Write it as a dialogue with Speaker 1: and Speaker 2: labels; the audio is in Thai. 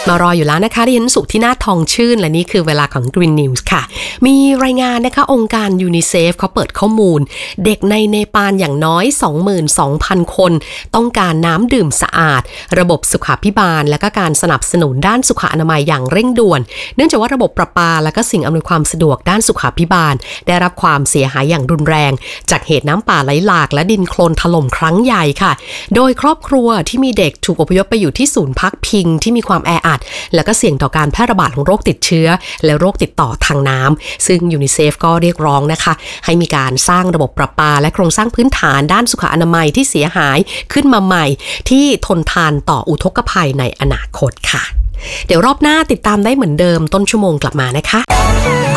Speaker 1: มารออยู่แล้วนะคะดิฉันสุที่นาถทองชื่นและนี่คือเวลาของ Green News ค่ะมีรายงานนะคะองค์การยูนิเซฟเขาเปิดข้อมูลเด็กในเนปาลอย่างน้อย 22,000 คนต้องการน้ำดื่มสะอาดระบบสุขาภิบาลและก็การสนับสนุนด้านสุขอนามัยอย่างเร่งด่วนเนื่องจากว่าระบบประปาและก็สิ่งอำนวยความสะดวกด้านสุขาภิบาลได้รับความเสียหายอย่างรุนแรงจากเหตุน้ำป่าไหลหลากและดินโคลนถล่มครั้งใหญ่ค่ะโดยครอบครัวที่มีเด็กถูกอพยพไปอยู่ที่ศูนย์พักพิงที่มีความแออัดและก็เสี่ยงต่อการแพร่ระบาดของโรคติดเชื้อและโรคติดต่อทางน้ำซึ่งยูนิเซฟก็เรียกร้องนะคะให้มีการสร้างระบบประปาและโครงสร้างพื้นฐานด้านสุขอนามัยที่เสียหายขึ้นมาใหม่ที่ทนทานต่ออุทกภัยในอนาคตค่ะเดี๋ยวรอบหน้าติดตามได้เหมือนเดิมต้นชั่วโมงกลับมานะคะ